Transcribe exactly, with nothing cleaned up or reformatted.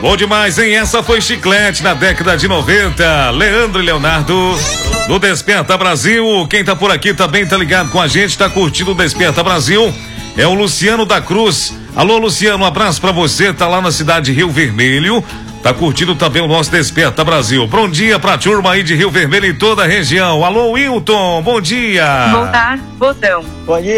Bom demais, hein? Essa foi Chiclete na década de noventa. Leandro e Leonardo no Desperta Brasil. Quem tá por aqui também tá ligado com a gente, tá curtindo o Desperta Brasil. É o Luciano da Cruz. Alô, Luciano, um abraço pra você. Tá lá na cidade de Rio Vermelho. Tá curtindo também o nosso Desperta Brasil. Bom dia pra turma aí de Rio Vermelho e toda a região. Alô, Wilton, bom dia. Voltar, botão. Bom dia.